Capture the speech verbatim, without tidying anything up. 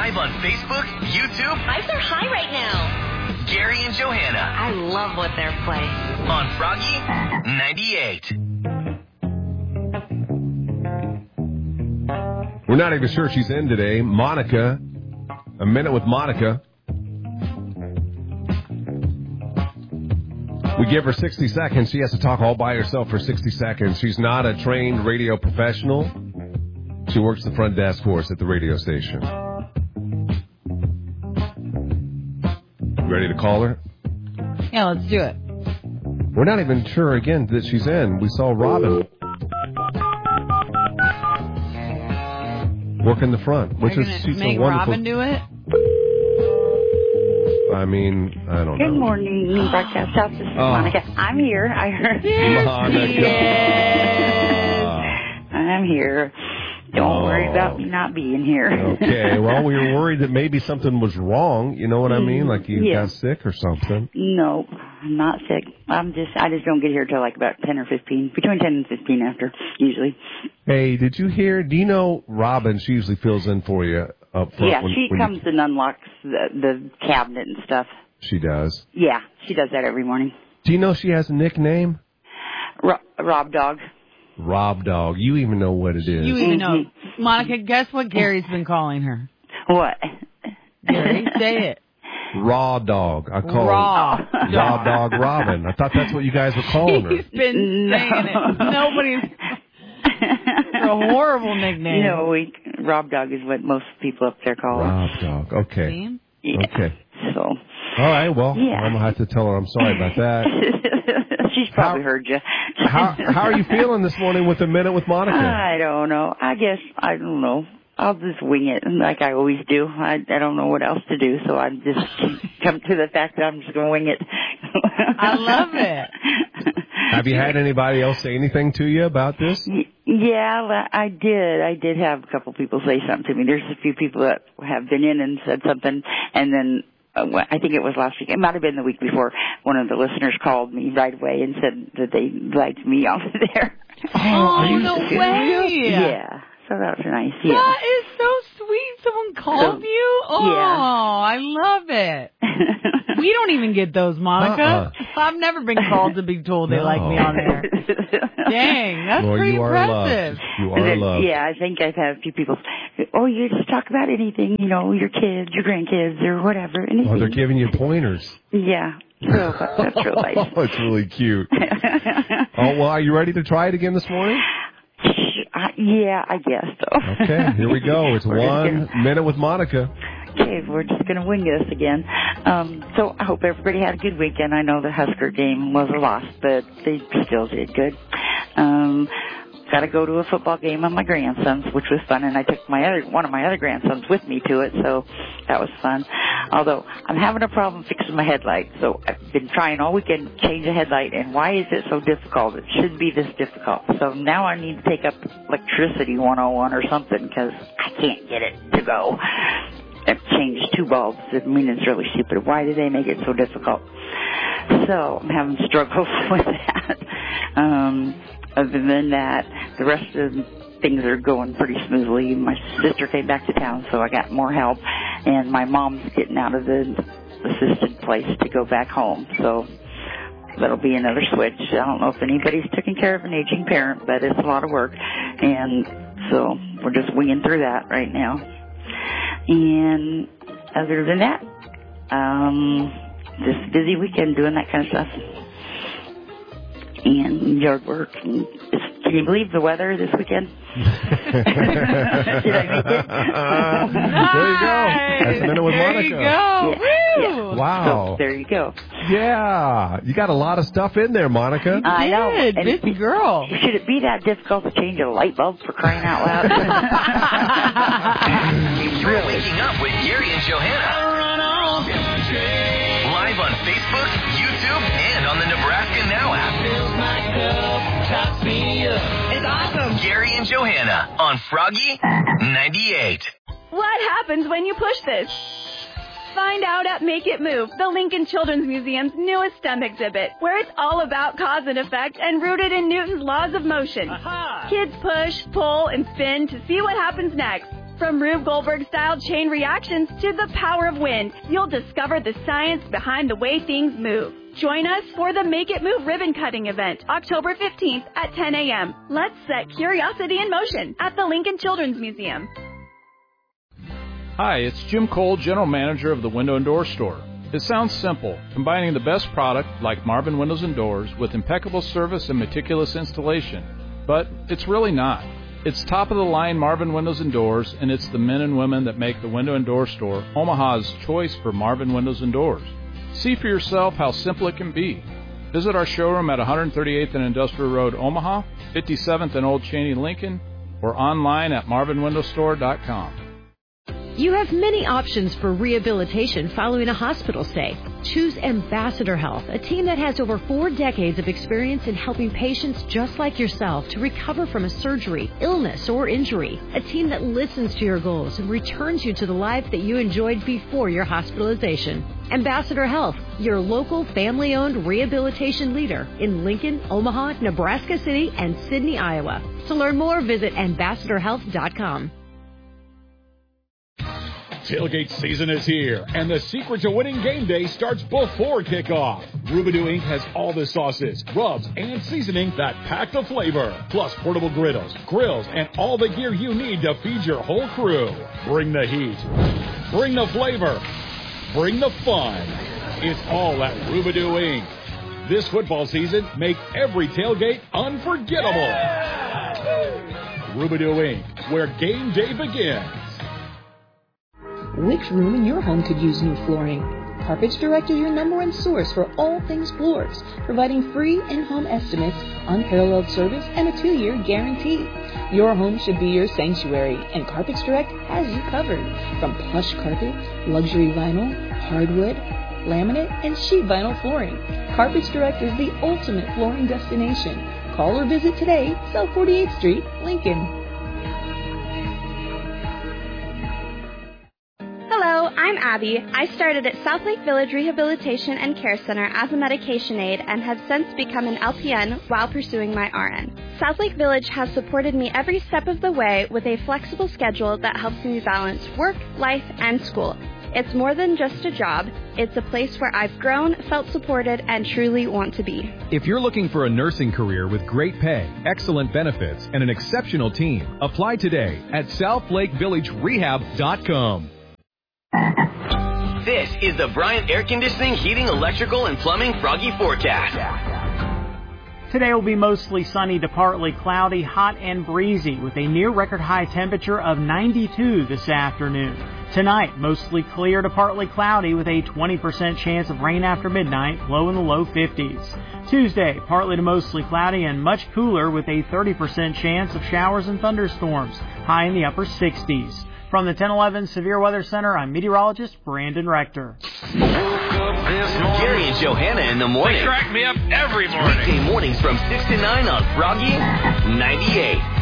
Live on Facebook, YouTube. Vibes are high right now. Gary and Johanna. I love what they're playing. On Froggy ninety-eight. We're not even sure she's in today. Monica. A minute with Monica. We give her sixty seconds. She has to talk all by herself for sixty seconds. She's not a trained radio professional. She works the front desk for us at the radio station. Ready to call her? Yeah, let's do it. We're not even sure, again, that she's in. We saw Robin working the front, which Are is she's make a wonderful. Robin do it? I mean, I don't Good know. Good morning, Broadcast South. This is Oh. Monica. I'm here. I heard. Monica. I'm here. Don't Oh. worry about me not being here. Okay, well, we were worried that maybe something was wrong. You know what I mean? Like you Yeah. got sick or something. No, I'm not sick. I'm just, I just don't get here till like about ten or fifteen, between ten and fifteen after, usually. Hey, did you hear? Do you know Robin? She usually fills in for you up front. Yeah, when, she when comes you... and unlocks the, the cabinet and stuff. She does. Yeah, she does that every morning. Do you know she has a nickname? Ro- Rob Dog. Rob Dog. You even know what it is. You even know. Monica, guess what Gary's been calling her? What? Gary, say it. Raw Dog. I call Raw her Raw Dog Robin. I thought that's what you guys were calling her. He's been saying it. Nobody's... It's a horrible nickname. No, we, Rob Dog is what most people up there call her. Rob Dog. Okay. Yeah. Okay. So. All right. Well, Yeah. I'm gonna have to tell her I'm sorry about that. She's probably How- heard you. How How are you feeling this morning with a minute with Monica? I don't know. I guess I don't know. I'll just wing it like I always do. I I don't know what else to do, so I just come to the fact that I'm just going to wing it. I love it. Have you had anybody else say anything to you about this? Yeah, I did. I did have a couple people say something to me. There's a few people that have been in and said something, and then uh, I think it was last week. It might have been the week before. One of the listeners called me right away and said that they liked me off of there. Oh, no way. Yeah. So that was nice. Yeah. That is so sweet. Someone called So, you? Oh, yeah. I love it. We don't even get those, Monica. Uh-uh. I've never been called to be told they No. like me on there. Dang, that's Well, pretty you are impressive. loved. You And are then, loved. yeah, I think I've had a few people say, oh, you just talk about anything, you know, your kids, your grandkids, or whatever. Anything. Oh, they're giving you pointers. Yeah. So that's real nice. Oh, it's really cute. Oh, well, are you ready to try it again this morning? Uh, yeah, I guess so. Okay, here we go. It's We're just one gonna- minute with Monica. Okay, we're just going to wing this again. Um, so I hope everybody had a good weekend. I know the Husker game was a loss, but they still did good. Um, got to go to a football game on my grandson's, which was fun, and I took my other one of my other grandsons with me to it, so that was fun. Although I'm having a problem fixing my headlight, so I've been trying all weekend to change the headlight, and why is it so difficult? It shouldn't be this difficult. So now I need to take up electricity one oh one or something because I can't get it to go. I've changed two bulbs. I mean, it's really stupid. Why do they make it so difficult? So I'm having struggles with that. Um, other than that, the rest of the things are going pretty smoothly. My sister came back to town, so I got more help. And my mom's getting out of the assisted place to go back home. So that'll be another switch. I don't know if anybody's taking care of an aging parent, but it's a lot of work. And so we're just winging through that right now. And other than that, um, just busy weekend doing that kind of stuff. And yard work. And just, can you believe the weather this weekend? Did I make it? There you go. That's a minute with there Monica. you go. Yeah, Woo. yeah. Wow. So there you go. Yeah. You got a lot of stuff in there, Monica. I know. Good, And busy girl. should it be that difficult to change a light bulb for crying out loud? You're waking up with Gary and Johanna. Live on Facebook, YouTube, and on the Nebraska Now app. It's awesome. Gary and Johanna on Froggy ninety-eight. What happens when you push this? Find out at Make It Move, the Lincoln Children's Museum's newest STEM exhibit, where it's all about cause and effect and rooted in Newton's laws of motion. Aha! Kids push, pull, and spin to see what happens next. From Rube Goldberg-style chain reactions to the power of wind, you'll discover the science behind the way things move. Join us for the Make It Move ribbon cutting event, October fifteenth at ten a.m. Let's set curiosity in motion at the Lincoln Children's Museum. Hi, it's Jim Cole, General Manager of the Window and Door Store. It sounds simple, combining the best product like Marvin Windows and Doors with impeccable service and meticulous installation. But it's really not. It's top-of-the-line Marvin Windows and Doors, and it's the men and women that make the Window and Door Store Omaha's choice for Marvin Windows and Doors. See for yourself how simple it can be. Visit our showroom at one thirty-eighth and Industrial Road, Omaha, fifty-seventh and Old Cheney, Lincoln, or online at marvin window store dot com. You have many options for rehabilitation following a hospital stay. Choose Ambassador Health, a team that has over four decades of experience in helping patients just like yourself to recover from a surgery, illness, or injury. A team that listens to your goals and returns you to the life that you enjoyed before your hospitalization. Ambassador Health, your local family-owned rehabilitation leader in Lincoln, Omaha, Nebraska City, and Sidney, Iowa. To learn more, visit ambassador health dot com. Tailgate season is here, and the secret to winning game day starts before kickoff. Rubidou Incorporated has all the sauces, rubs, and seasoning that pack the flavor, plus portable griddles, grills, and all the gear you need to feed your whole crew. Bring the heat. Bring the flavor. Bring the fun. It's all at Rubidou Incorporated. This football season, make every tailgate unforgettable. Yeah! Rubidou Incorporated, where game day begins. Which room in your home could use new flooring? Carpets Direct is your number one source for all things floors, providing free in-home estimates, unparalleled service, and a two-year guarantee. Your home should be your sanctuary, and Carpets Direct has you covered. From plush carpet, luxury vinyl, hardwood, laminate, and sheet vinyl flooring, Carpets Direct is the ultimate flooring destination. Call or visit today, South forty-eighth Street, Lincoln. Hello, I'm Abby. I started at South Lake Village Rehabilitation and Care Center as a medication aide and have since become an L P N while pursuing my R N. South Lake Village has supported me every step of the way with a flexible schedule that helps me balance work, life, and school. It's more than just a job. It's a place where I've grown, felt supported, and truly want to be. If you're looking for a nursing career with great pay, excellent benefits, and an exceptional team, apply today at south lake village rehab dot com. This is the Bryant Air Conditioning, Heating, Electrical, and Plumbing Froggy Forecast. Today will be mostly sunny to partly cloudy, hot and breezy with a near record high temperature of ninety-two this afternoon. Tonight, mostly clear to partly cloudy with a twenty percent chance of rain after midnight, low in the low fifties. Tuesday, partly to mostly cloudy and much cooler with a thirty percent chance of showers and thunderstorms, high in the upper sixties. From the ten eleven Severe Weather Center, I'm meteorologist Brandon Rector. Gary and Johanna in the morning. They crack me up every morning. Weekday mornings from six to nine on Froggy ninety-eight.